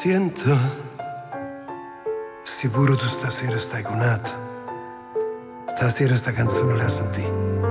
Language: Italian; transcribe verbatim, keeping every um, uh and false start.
Siento, sicuro tu stasera stai con Nat. Stasera sta canzone la senti.